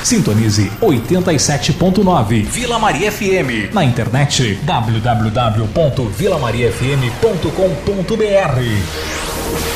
Sintonize 87.9 Vila Maria FM. Na internet www.vilamariafm.com.br.